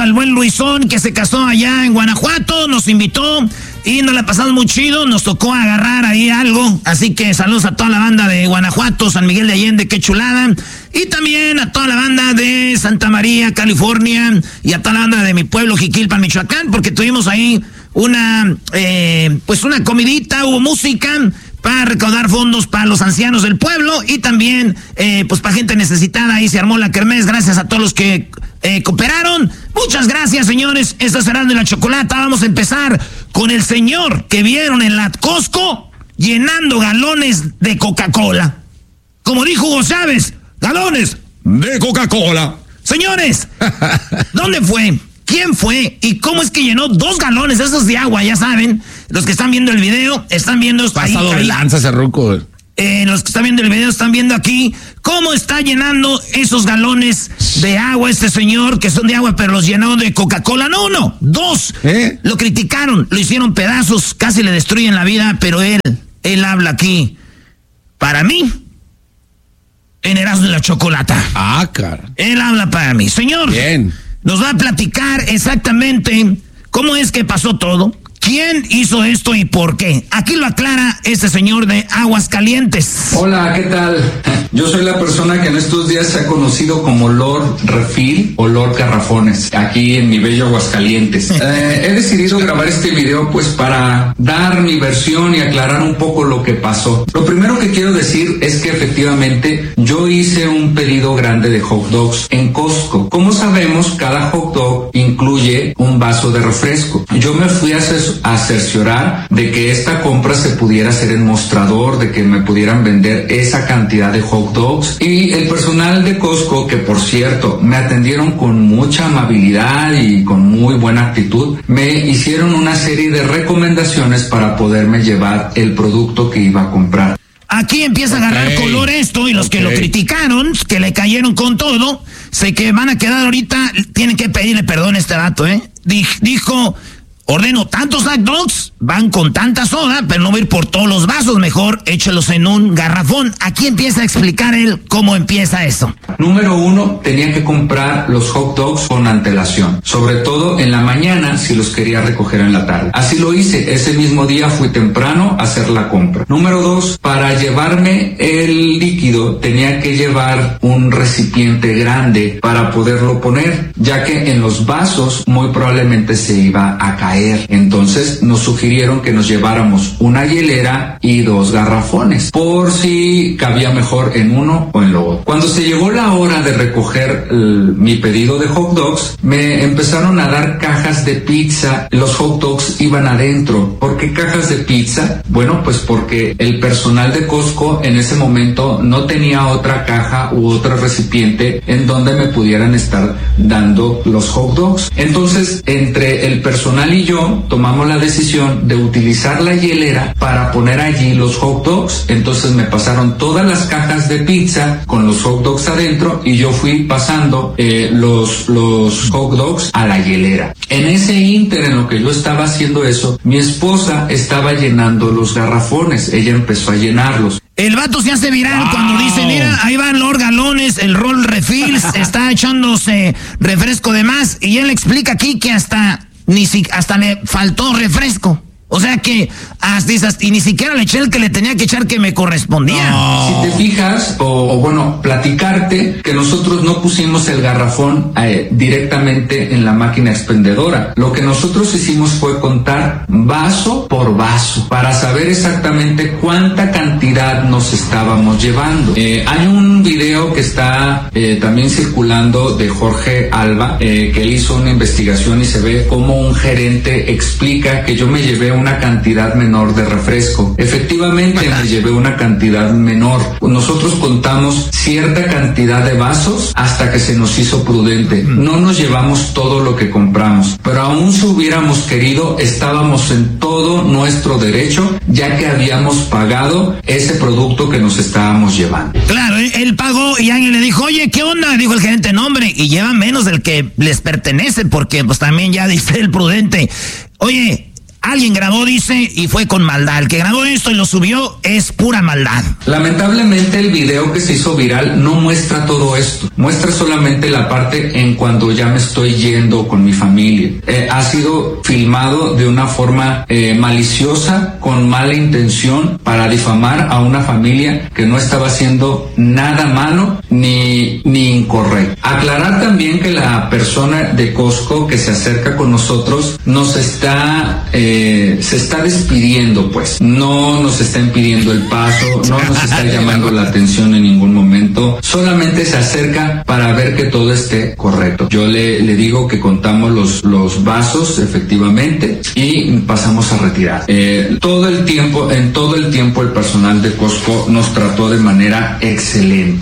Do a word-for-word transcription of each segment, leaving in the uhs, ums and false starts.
al buen Luisón, que se casó allá en Guanajuato, nos invitó y nos la pasamos muy chido, nos tocó agarrar ahí algo, así que saludos a toda la banda de Guanajuato, San Miguel de Allende, qué chulada, y también a toda la banda de Santa María, California, y a toda la banda de mi pueblo, Jiquilpan, Michoacán, porque tuvimos ahí una, eh, pues una comidita, hubo música para recaudar fondos para los ancianos del pueblo y también, eh, pues para gente necesitada. Ahí se armó la kermés, gracias a todos los que eh, cooperaron. Muchas gracias, señores. Esto es Erasmo y la Chocolata. Vamos a empezar con el señor que vieron en la Costco llenando galones de Coca-Cola. Como dijo Hugo Chávez, galones de Coca-Cola. Señores, ¿dónde fue? ¿Quién fue? ¿Y cómo es que llenó dos galones esos de agua? Ya saben, los que están viendo el video, están viendo... Pasado de lanza ese ruco. Eh, los que están viendo el video están viendo aquí cómo está llenando esos galones de agua este señor, que son de agua, pero los llenó de Coca-Cola. No uno, dos. ¿Eh? Lo criticaron, lo hicieron pedazos, casi le destruyen la vida, pero él, él habla aquí. Para mí, en Erasmo y la Chocolata. Ah, cara. Él habla para mí. Señor. Bien. Nos va a platicar exactamente cómo es que pasó todo, quién hizo esto y por qué. Aquí lo aclara este señor de Aguascalientes. Hola, ¿qué tal? Yo soy la persona que en estos días se ha conocido como Lord Refill o Lord Garrafones, aquí en mi bello Aguascalientes. Eh, he decidido grabar este video pues para dar mi versión y aclarar un poco lo que pasó. Lo primero que quiero decir es que efectivamente yo hice un pedido grande de hot dogs en Costco. Como sabemos, cada hot dog incluye un vaso de refresco. Yo me fui a, a cerciorar de que esta compra se pudiera hacer en mostrador, de que me pudieran vender esa cantidad de hot dogs, y el personal de Costco, que por cierto me atendieron con mucha amabilidad y con muy buena actitud, me hicieron una serie de recomendaciones para poderme llevar el producto que iba a comprar. Aquí empieza a agarrar okay. color esto, y los okay. que lo criticaron, que le cayeron con todo, sé que van a quedar ahorita, tienen que pedirle perdón a este vato, ¿eh? Dijo, ordeno tantos hot dogs, van con tanta soda, pero no voy a ir por todos los vasos, mejor échelos en un garrafón. Aquí empieza a explicar él cómo empieza eso. Número uno, tenía que comprar los hot dogs con antelación, sobre todo en la mañana si los quería recoger en la tarde. Así lo hice, ese mismo día fui temprano a hacer la compra. Número dos, para llevarme el líquido tenía que llevar un recipiente grande para poderlo poner, ya que en los vasos muy probablemente se iba a caer. Entonces nos sugirieron que nos lleváramos una hielera y dos garrafones, por si cabía mejor en uno o en lo otro. Cuando se llegó la hora de recoger el, mi pedido de hot dogs, me empezaron a dar cajas de pizza. Los hot dogs iban adentro. ¿Por qué cajas de pizza? Bueno, pues porque el personal de Costco en ese momento no tenía otra caja u otro recipiente en donde me pudieran estar dando los hot dogs. Entonces, entre el personal y yo tomamos la decisión de utilizar la hielera para poner allí los hot dogs. Entonces me pasaron todas las cajas de pizza con los hot dogs adentro y yo fui pasando eh, los, los hot dogs a la hielera. En ese ínter, en lo que yo estaba haciendo eso, mi esposa estaba llenando los garrafones. Ella empezó a llenarlos. El vato se hace viral wow. cuando dice, mira, ahí van los galones, el Roll Refills, está echándose refresco de más, y él explica aquí que hasta Ni si, hasta le faltó refresco. O sea que, hasta, y ni siquiera le eché el que le tenía que echar que me correspondía. No. Si te fijas, o, o bueno, platicarte que nosotros no pusimos el garrafón eh, directamente en la máquina expendedora. Lo que nosotros hicimos fue contar vaso por vaso para saber exactamente cuánta cantidad nos estábamos llevando. Eh, hay un video que está eh, también circulando de Jorge Alba, eh, que hizo una investigación y se ve como un gerente explica que yo me llevé una cantidad menor de refresco. Efectivamente me llevé una cantidad menor. Nosotros contamos cierta cantidad de vasos hasta que se nos hizo prudente. No nos llevamos todo lo que compramos, pero aún si hubiéramos querido, estábamos en todo nuestro derecho, ya que habíamos pagado ese producto que nos estábamos llevando. Claro, él pagó y alguien le dijo, oye, ¿qué onda? Dijo el gerente, no hombre, y lleva menos del que les pertenece, porque pues también ya dice el prudente. Oye, alguien grabó, dice, y fue con maldad. El que grabó esto y lo subió es pura maldad. Lamentablemente el video que se hizo viral no muestra todo esto. Muestra solamente la parte en cuando ya me estoy yendo con mi familia. Eh, ha sido filmado de una forma eh, maliciosa, con mala intención, para difamar a una familia que no estaba haciendo nada malo ni, ni incorrecto. Aclarar también que la persona de Costco que se acerca con nosotros nos está eh, se está despidiendo, pues no nos está impidiendo el paso, no nos está llamando la atención en ningún momento, solamente se acerca para ver que todo esté correcto. Yo le, le digo que contamos los, los vasos efectivamente y pasamos a retirar. Eh, todo el tiempo, en todo el tiempo el personal de Costco nos trató de manera excelente.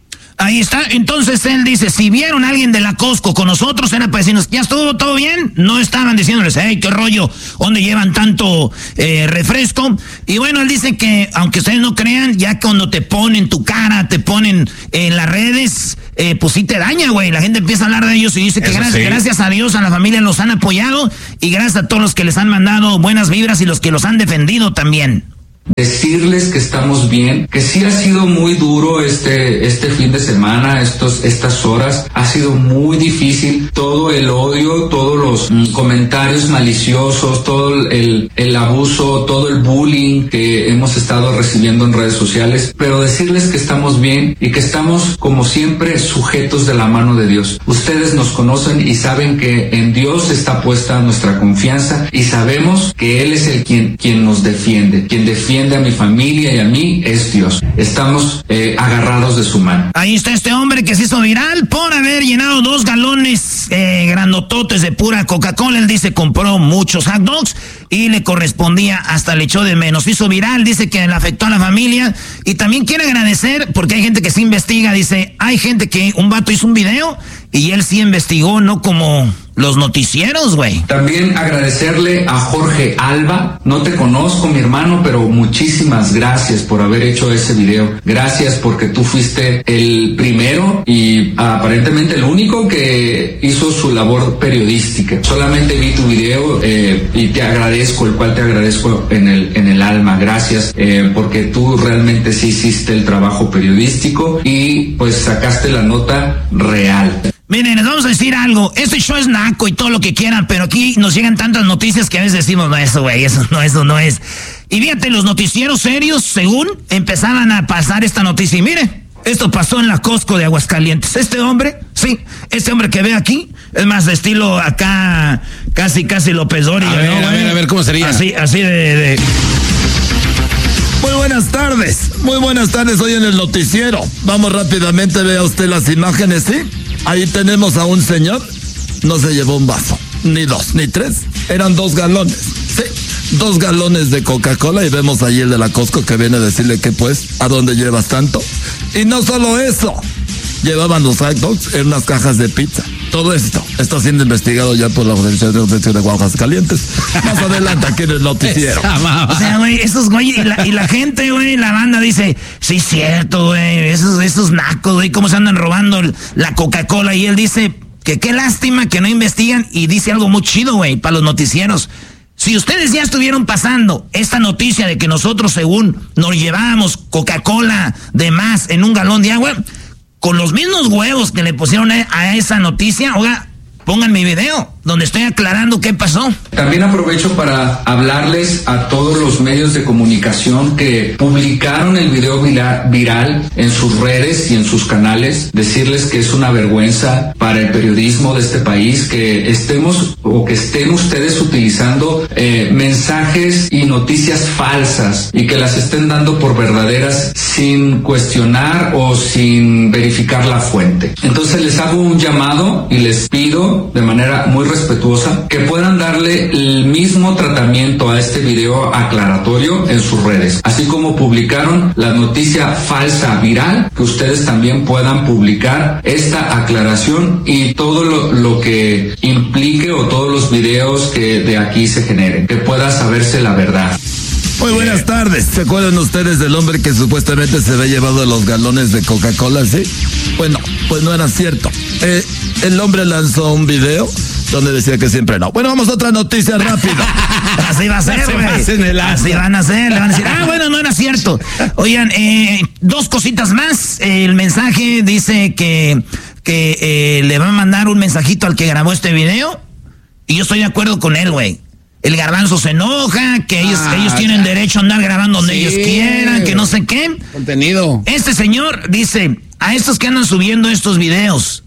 Ahí está, entonces él dice, si vieron a alguien de la Costco con nosotros, era para decirnos, ¿ya estuvo todo bien? No estaban diciéndoles, hey, qué rollo, ¿dónde llevan tanto eh, refresco? Y bueno, él dice que, aunque ustedes no crean, ya cuando te ponen tu cara, te ponen en las redes, eh, pues sí te daña, güey. La gente empieza a hablar de ellos y dice que gracias, sí. gracias a Dios, a la familia los han apoyado y gracias a todos los que les han mandado buenas vibras y los que los han defendido también. Decirles que estamos bien, que sí ha sido muy duro este este fin de semana, estos estas horas, ha sido muy difícil, todo el odio, todos los mm, comentarios maliciosos, todo el, el abuso, todo el bullying que hemos estado recibiendo en redes sociales, pero decirles que estamos bien y que estamos como siempre sujetos de la mano de Dios. Ustedes nos conocen y saben que en Dios está puesta nuestra confianza y sabemos que Él es el quien, quien nos defiende, quien defiende a mi familia y a mí es Dios. Estamos eh, agarrados de su mano. Ahí está este hombre que se hizo viral por haber llenado dos galones eh, grandototes de pura Coca-Cola. Él dice compró muchos hot dogs y le correspondía, hasta le echó de menos. Se hizo viral, dice que le afectó a la familia y también quiere agradecer porque hay gente que se investiga. Dice, hay gente que un vato hizo un video y él sí investigó, no como los noticieros, güey. También agradecerle a Jorge Alba. No te conozco, mi hermano, pero muchísimas gracias por haber hecho ese video. Gracias porque tú fuiste el primero y aparentemente el único que hizo su labor periodística. Solamente vi tu video eh, y te agradezco, el cual te agradezco en el, en el alma. Gracias eh, porque tú realmente sí hiciste el trabajo periodístico y pues sacaste la nota real. Miren, les vamos a decir algo. Este show es naco y todo lo que quieran, pero aquí nos llegan tantas noticias que a veces decimos, no, eso, güey, eso no, eso no es. Y fíjate, los noticieros serios, según, empezaban a pasar esta noticia. Y mire, esto pasó en la Costco de Aguascalientes. Este hombre, sí, este hombre que ve aquí, es más de estilo acá, casi, casi López Dóriga. A ver, ¿no, a ver, a ver, ¿cómo sería? Así, así de... de... Muy buenas tardes, muy buenas tardes hoy en el noticiero. Vamos rápidamente, vea usted las imágenes, ¿sí? Ahí tenemos a un señor, no se llevó un vaso, ni dos, ni tres, eran dos galones, sí, dos galones de Coca-Cola y vemos allí el de la Costco que viene a decirle que pues, ¿a dónde llevas tanto? Y no solo eso, llevaban los hot dogs en unas cajas de pizza. Todo esto está siendo investigado ya por la Organización de Protección de Aguascalientes. Más adelante aquí en el noticiero. O sea, güey, esos güey, y la, y la gente, güey, la banda dice, sí, cierto, güey, esos, esos nacos, güey, cómo se andan robando la Coca-Cola. Y él dice que qué lástima que no investigan y dice algo muy chido, güey, para los noticieros. Si ustedes ya estuvieron pasando esta noticia de que nosotros, según, nos llevábamos Coca-Cola de más en un galón de agua, con los mismos huevos que le pusieron a, a esa noticia, oiga, pongan mi video donde estoy aclarando qué pasó. También aprovecho para hablarles a todos los medios de comunicación que publicaron el video viral en sus redes y en sus canales, decirles que es una vergüenza para el periodismo de este país que estemos o que estén ustedes utilizando eh, mensajes y noticias falsas y que las estén dando por verdaderas sin cuestionar o sin verificar la fuente. Entonces les hago un llamado y les pido de manera muy respetuosa que puedan darle el mismo tratamiento a este video aclaratorio en sus redes, así como publicaron la noticia falsa viral, que ustedes también puedan publicar esta aclaración y todo lo, lo que implique o todos los videos que de aquí se generen, que pueda saberse la verdad. Muy buenas tardes. ¿Se acuerdan ustedes del hombre que supuestamente se había llevado los galones de Coca-Cola, sí? Bueno, pues no era cierto. Eh, el hombre lanzó un video donde decía que siempre no. Bueno, vamos a otra noticia rápido. Así va a ser, güey. Así van a ser, le van a decir, ah, bueno, no era cierto. Oigan, eh, dos cositas más. El mensaje dice que, que eh, le va a mandar un mensajito al que grabó este video. Y yo estoy de acuerdo con él, güey. El Garbanzo se enoja, que ellos, ah, ellos tienen derecho a andar grabando donde sí. ellos quieran, que no sé qué. Contenido. Este señor dice, a estos que andan subiendo estos videos,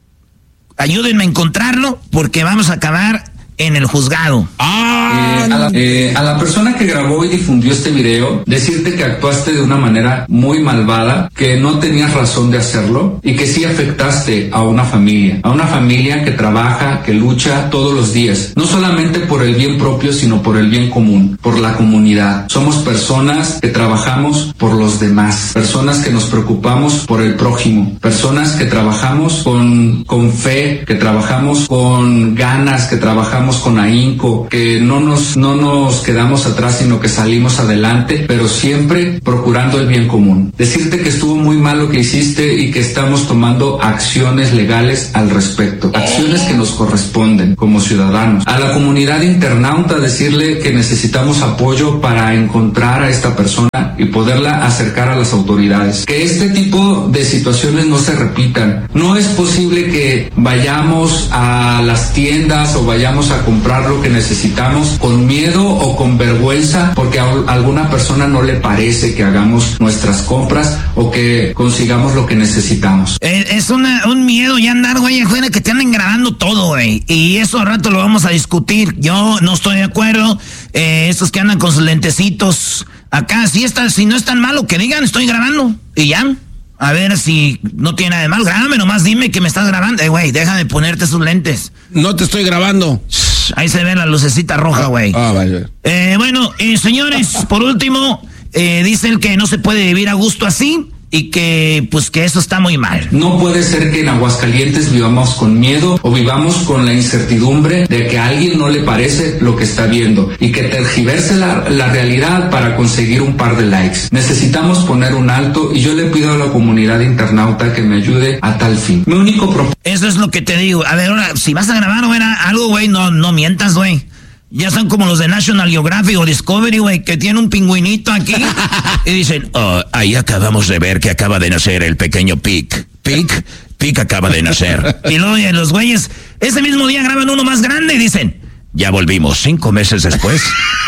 ayúdenme a encontrarlo porque vamos a acabar en el juzgado. Ah, eh, a, la, eh, a la persona que grabó y difundió este video, decirte que actuaste de una manera muy malvada, que no tenías razón de hacerlo y que sí afectaste a una familia, a una familia que trabaja, que lucha todos los días, no solamente por el bien propio, sino por el bien común, por la comunidad. Somos personas que trabajamos por los demás, personas que nos preocupamos por el prójimo, personas que trabajamos con, con fe, que trabajamos con ganas, que trabajamos con ahínco, que no nos, no nos quedamos atrás, sino que salimos adelante, pero siempre procurando el bien común. Decirte que estuvo muy mal lo que hiciste y que estamos tomando acciones legales al respecto, acciones que nos corresponden como ciudadanos. A la comunidad internauta decirle que necesitamos apoyo para encontrar a esta persona y poderla acercar a las autoridades. Que este tipo de situaciones no se repitan. No es posible que vayamos a las tiendas o vayamos a comprar lo que necesitamos con miedo o con vergüenza porque a alguna persona no le parece que hagamos nuestras compras o que consigamos lo que necesitamos. Es una, un miedo ya andar, güey, afuera que te anden grabando todo, güey. Y eso al rato lo vamos a discutir. Yo no estoy de acuerdo. Eh, estos que andan con sus lentecitos acá, si, está, si no es tan malo, que digan, estoy grabando. Y ya. A ver si no tiene nada de mal. Grábame, nomás dime que me estás grabando. Eh, güey, deja de ponerte esos lentes. No te estoy grabando. Ahí se ve la lucecita roja, güey. Ah, vaya. Eh, bueno, eh, señores, por último, eh, dice él que no se puede vivir a gusto así y que, pues, que eso está muy mal. No puede ser que en Aguascalientes vivamos con miedo o vivamos con la incertidumbre de que a alguien no le parece lo que está viendo y que tergiverse la, la realidad para conseguir un par de likes. Necesitamos poner un alto y yo le pido a la comunidad internauta que me ayude a tal fin. Mi único propósito... Eso es lo que te digo. A ver, ahora, si vas a grabar o era algo, güey, no, no mientas, güey. Ya son como los de National Geographic o Discovery, güey, que tiene un pingüinito aquí y dicen, oh, ahí acabamos de ver que acaba de nacer el pequeño Pig. Pig, Pig acaba de nacer. Y luego los güeyes, ese mismo día graban uno más grande y dicen, ya volvimos cinco meses después.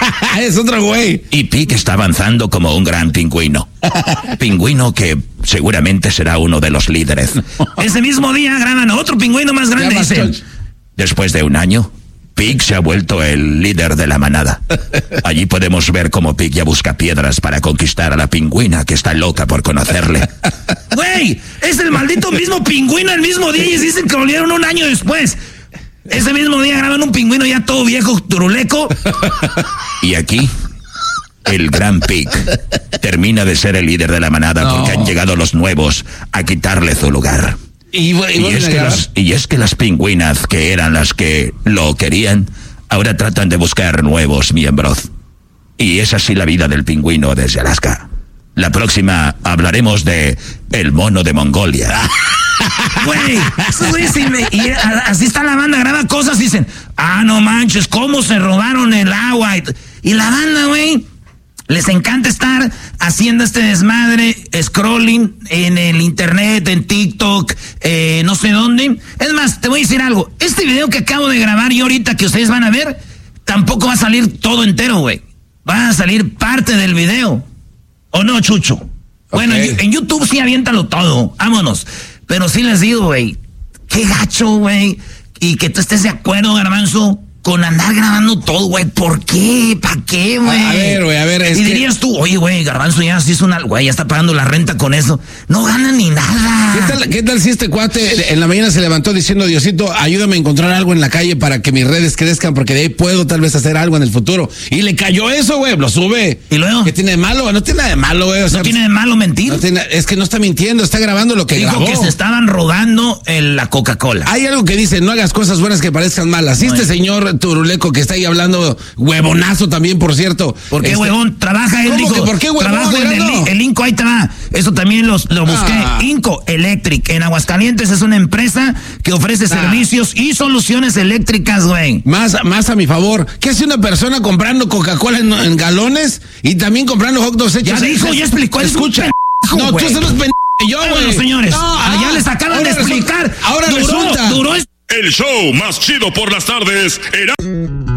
Es otro güey. Y Pig está avanzando como un gran pingüino. Pingüino que seguramente será uno de los líderes. Ese mismo día graban otro pingüino más grande y dicen, después de un año, Pig se ha vuelto el líder de la manada. Allí podemos ver cómo Pig ya busca piedras para conquistar a la pingüina que está loca por conocerle. Güey, es el maldito mismo pingüino el mismo día y dicen que volvieron un año después. Ese mismo día graban un pingüino ya todo viejo, turuleco. Y aquí, el gran Pig termina de ser el líder de la manada no. porque han llegado los nuevos a quitarle su lugar. Y, y, y, es que las, y es que las pingüinas que eran las que lo querían, ahora tratan de buscar nuevos miembros. Y es así la vida del pingüino desde Alaska. La próxima hablaremos de el mono de Mongolia. Güey, y así está la banda, graba cosas y dicen, ah, no manches, cómo se robaron el agua. Y la banda, güey, les encanta estar haciendo este desmadre, scrolling en el internet, en TikTok, eh, no sé dónde. Es más, te voy a decir algo. Este video que acabo de grabar y ahorita que ustedes van a ver, tampoco va a salir todo entero, güey. Va a salir parte del video. ¿O no, Chucho? Okay. Bueno, en, en YouTube sí aviéntalo todo. Vámonos. Pero sí les digo, güey, qué gacho, güey. Y que tú estés de acuerdo, Garbanzo, con andar grabando todo, güey. ¿Por qué? ¿Para qué, güey? A ver, güey, a ver. Es y que... dirías tú, oye, güey, Garbanzo ya se hizo una... Güey, ya está pagando la renta con eso. No gana ni nada. ¿Qué tal, qué tal si este cuate en la mañana se levantó diciendo, Diosito, ayúdame a encontrar algo en la calle para que mis redes crezcan, porque de ahí puedo tal vez hacer algo en el futuro? Y le cayó eso, güey, lo sube. ¿Y luego? ¿Qué tiene de malo? No tiene nada de malo, güey. O sea, no tiene de malo mentir. No tiene, es que no está mintiendo, está grabando lo que Dijo grabó. que se estaban robando en la Coca-Cola. Hay algo que dice, no hagas cosas buenas que parezcan malas. Y este señor turuleco que está ahí hablando, huevonazo también, por cierto. ¿Por qué, este... huevón? Trabaja él, ¿Cómo dijo. que por qué, huevón? Trabajo en el, el Inco, ahí está. Eso también los, lo busqué. Ah. Inco, Electric. Electric. En Aguascalientes es una empresa que ofrece ah. servicios y soluciones eléctricas, güey. Más, más a mi favor. ¿Qué hace una persona comprando Coca-Cola en, en galones y también comprando hot dogs hechos? Ya dijo, ya explicó. Escucha. Pendejo, no, güey. tú eres pendejo. Yo, güey. Bueno, señores, no, allá ah, les acaban de explicar. Resulta, ahora duró, resulta. Duró El show más chido por las tardes era...